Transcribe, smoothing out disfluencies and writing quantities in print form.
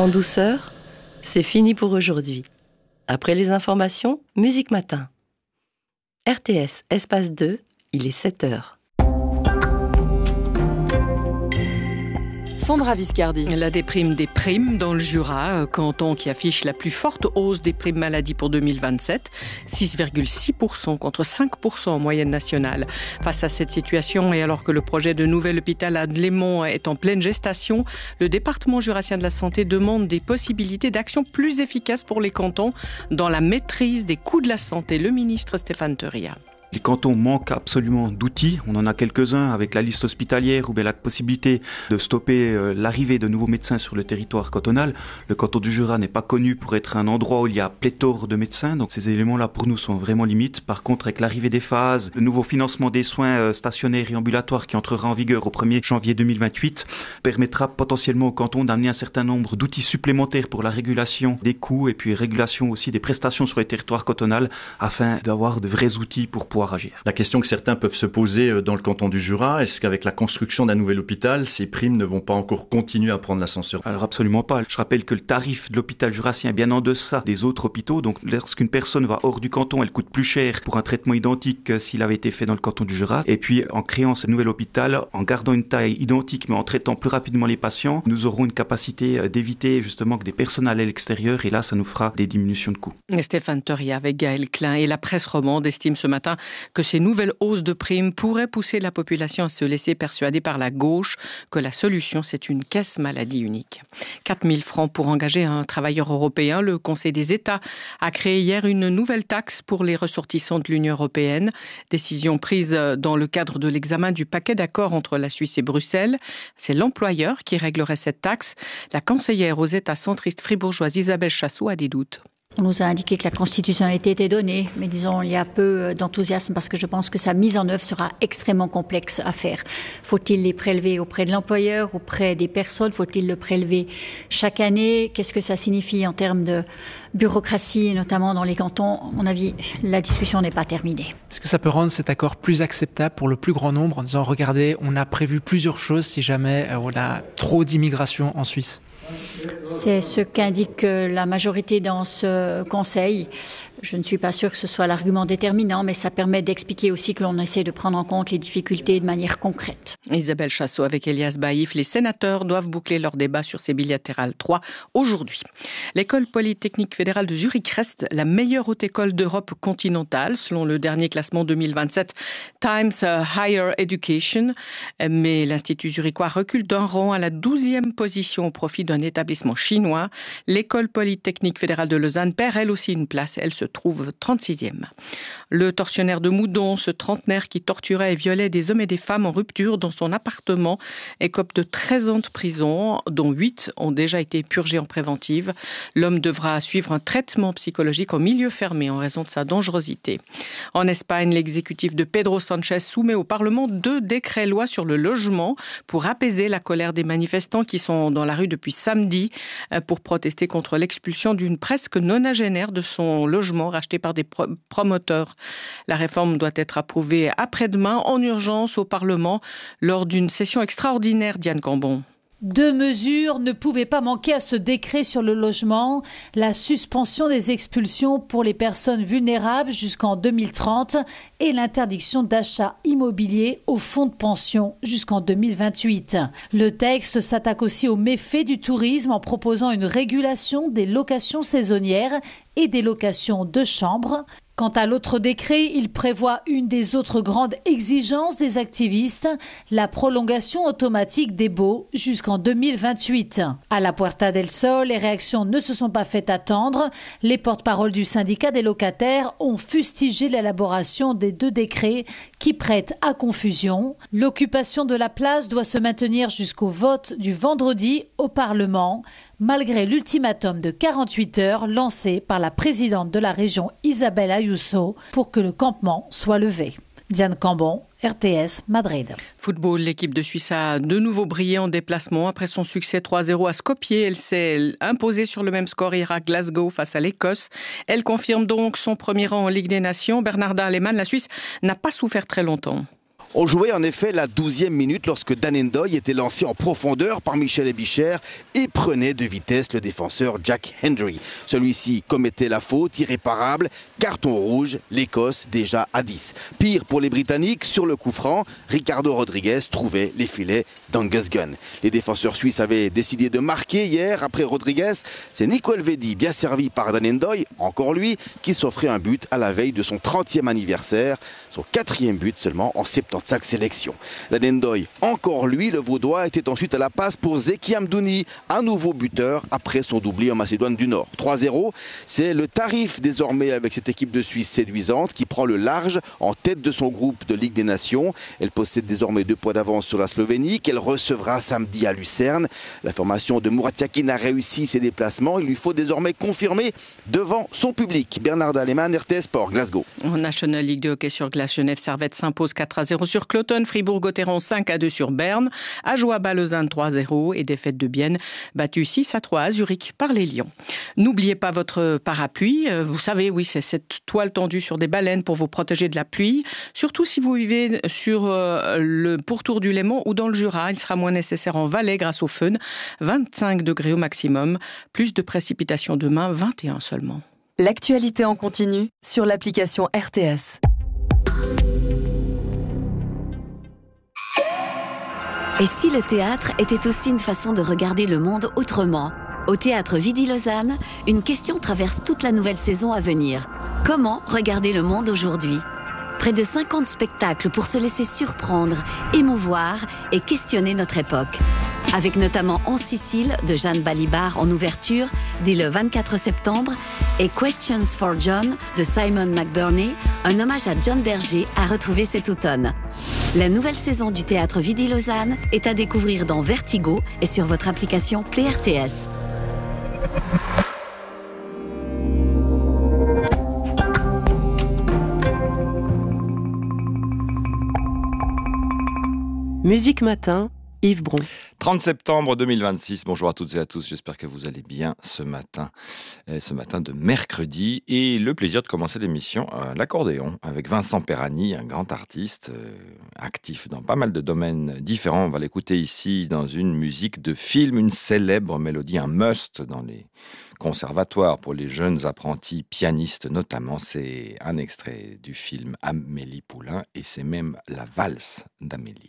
En douceur, c'est fini pour aujourd'hui. Après les informations, Musique Matin. RTS, espace 2, il est 7h. Sandra Viscardi. La déprime des primes dans le Jura, canton qui affiche la plus forte hausse des primes maladie pour 2027, 6,6% contre 5% en moyenne nationale. Face à cette situation et alors que le projet de nouvel hôpital à Lémont est en pleine gestation, le département jurassien de la santé demande des possibilités d'action plus efficaces pour les cantons dans la maîtrise des coûts de la santé. Le ministre Stéphane Teuria. Les cantons manquent absolument d'outils. On en a quelques-uns avec la liste hospitalière ou bien la possibilité de stopper l'arrivée de nouveaux médecins sur le territoire cantonal. Le canton du Jura n'est pas connu pour être un endroit où il y a pléthore de médecins. Donc ces éléments-là pour nous sont vraiment limites. Par contre, avec l'arrivée des phases, le nouveau financement des soins stationnaires et ambulatoires qui entrera en vigueur au 1er janvier 2028 permettra potentiellement au canton d'amener un certain nombre d'outils supplémentaires pour la régulation des coûts et puis régulation aussi des prestations sur le territoire cantonal afin d'avoir de vrais outils pour pouvoir agir. La question que certains peuvent se poser dans le canton du Jura, est-ce qu'avec la construction d'un nouvel hôpital, ces primes ne vont pas encore continuer à prendre l'ascenseur ? Alors absolument pas. Je rappelle que le tarif de l'hôpital jurassien est bien en deçà des autres hôpitaux. Donc lorsqu'une personne va hors du canton, elle coûte plus cher pour un traitement identique que s'il avait été fait dans le canton du Jura. Et puis en créant ce nouvel hôpital, en gardant une taille identique mais en traitant plus rapidement les patients, nous aurons une capacité d'éviter justement que des personnes aillent à l'extérieur et là ça nous fera des diminutions de coûts. Et Stéphane Teuria avec Gaël Klein et la presse romande estime ce matin que ces nouvelles hausses de primes pourraient pousser la population à se laisser persuader par la gauche que la solution, c'est une caisse maladie unique. 4 000 francs pour engager un travailleur européen. Le Conseil des États a créé hier une nouvelle taxe pour les ressortissants de l'Union européenne. Décision prise dans le cadre de l'examen du paquet d'accords entre la Suisse et Bruxelles. C'est l'employeur qui réglerait cette taxe. La conseillère aux États centristes fribourgeoises Isabelle Chassot a des doutes. On nous a indiqué que la constitutionnalité était donnée, mais disons, il y a peu d'enthousiasme parce que je pense que sa mise en œuvre sera extrêmement complexe à faire. Faut-il les prélever auprès de l'employeur, auprès des personnes? Faut-il le prélever chaque année? Qu'est-ce que ça signifie en termes de bureaucratie, notamment dans les cantons? À mon avis, la discussion n'est pas terminée. Est-ce que ça peut rendre cet accord plus acceptable pour le plus grand nombre en disant, regardez, on a prévu plusieurs choses si jamais on a trop d'immigration en Suisse? C'est ce qu'indique la majorité dans ce Conseil. Je ne suis pas sûre que ce soit l'argument déterminant, mais ça permet d'expliquer aussi que l'on essaie de prendre en compte les difficultés de manière concrète. Isabelle Chassot avec Elias Baïf. Les sénateurs doivent boucler leur débat sur ces bilatérales 3 aujourd'hui. L'école polytechnique fédérale de Zurich reste la meilleure haute école d'Europe continentale, selon le dernier classement 2027 Times Higher Education. Mais l'Institut zurichois recule d'un rang à la 12e position au profit d'un établissement chinois. L'école polytechnique fédérale de Lausanne perd elle aussi une place. Elle se trouve 36e. Le tortionnaire de Moudon, ce trentenaire qui torturait et violait des hommes et des femmes en rupture dans son appartement, écope de 13 ans de prison, dont 8 ont déjà été purgés en préventive. L'homme devra suivre un traitement psychologique en milieu fermé en raison de sa dangerosité. En Espagne, l'exécutif de Pedro Sanchez soumet au Parlement 2 décrets-lois sur le logement pour apaiser la colère des manifestants qui sont dans la rue depuis samedi pour protester contre l'expulsion d'une presque nonagénaire de son logement racheté par des promoteurs. La réforme doit être approuvée après-demain en urgence au Parlement lors d'une session extraordinaire. Diane Cambon. 2 mesures ne pouvaient pas manquer à ce décret sur le logement. La suspension des expulsions pour les personnes vulnérables jusqu'en 2030 et l'interdiction d'achat immobilier au fonds de pension jusqu'en 2028. Le texte s'attaque aussi aux méfaits du tourisme en proposant une régulation des locations saisonnières et des locations de chambres. Quant à l'autre décret, il prévoit une des autres grandes exigences des activistes, la prolongation automatique des baux jusqu'en 2028. À la Puerta del Sol, les réactions ne se sont pas fait attendre. Les porte-paroles du syndicat des locataires ont fustigé l'élaboration des 2 décrets qui prêtent à confusion. L'occupation de la place doit se maintenir jusqu'au vote du vendredi au Parlement, malgré l'ultimatum de 48 heures lancé par la présidente de la région Isabelle Ayuso pour que le campement soit levé. Diane Cambon, RTS, Madrid. Football, l'équipe de Suisse a de nouveau brillé en déplacement. Après son succès 3-0 à Skopje, elle s'est imposée sur le même score hier à Glasgow face à l'Écosse. Elle confirme donc son premier rang en Ligue des Nations. Bernarda Alemann, la Suisse n'a pas souffert très longtemps. On jouait en effet la 12e minute lorsque Dan N'Doye était lancé en profondeur par Michel Ebichère et prenait de vitesse le défenseur Jack Hendry. Celui-ci commettait la faute irréparable, carton rouge, l'Écosse déjà à 10. Pire pour les Britanniques, sur le coup franc, Ricardo Rodriguez trouvait les filets d'Angus Gunn. Les défenseurs suisses avaient décidé de marquer hier après Rodriguez. C'est Nico Elvedi, bien servi par Dan N'Doye, encore lui, qui s'offrait un but à la veille de son 30e anniversaire. Son 4e but seulement en 75 sélections. Dan N'Doye, encore lui, le Vaudois, était ensuite à la passe pour Zeki Amdouni, un nouveau buteur après son doublé en Macédoine du Nord. 3-0, c'est le tarif désormais avec cette équipe de Suisse séduisante qui prend le large en tête de son groupe de Ligue des Nations. Elle possède désormais 2 points d'avance sur la Slovénie qu'elle recevra samedi à Lucerne. La formation de Murat Yakin a réussi ses déplacements. Il lui faut désormais confirmer devant son public. Bernard Alemann, RTS Sport, Glasgow. En National League de hockey sur glace, Genève Servette s'impose 4-0 sur Cloton, Fribourg-Gotteron 5-2 sur Berne, Ajoie-Baleuzain 3-0 et défaite de Bienne battue 6-3 à Zurich par les Lions. N'oubliez pas votre parapluie. Vous savez, oui, c'est cette toile tendue sur des baleines pour vous protéger de la pluie. Surtout si vous vivez sur le pourtour du Léman ou dans le Jura. Il sera moins nécessaire en Valais grâce au fun. 25 degrés au maximum. Plus de précipitations demain, 21 seulement. L'actualité en continu sur l'application RTS. Et si le théâtre était aussi une façon de regarder le monde autrement ? Au Théâtre Vidy-Lausanne, une question traverse toute la nouvelle saison à venir. Comment regarder le monde aujourd'hui ? Près de 50 spectacles pour se laisser surprendre, émouvoir et questionner notre époque. Avec notamment En Sicile de Jeanne Balibar en ouverture dès le 24 septembre et Questions for John de Simon McBurney, un hommage à John Berger à retrouver cet automne. La nouvelle saison du Théâtre Vidy-Lausanne est à découvrir dans Vertigo et sur votre application Play RTS. Musique Matin, Yves Bron. 30 septembre 2026, bonjour à toutes et à tous, j'espère que vous allez bien ce matin de mercredi, et le plaisir de commencer l'émission à l'accordéon avec Vincent Perani, un grand artiste actif dans pas mal de domaines différents. On va l'écouter ici dans une musique de film, une célèbre mélodie, un must dans les conservatoires pour les jeunes apprentis pianistes notamment. C'est un extrait du film Amélie Poulain et c'est même la valse d'Amélie.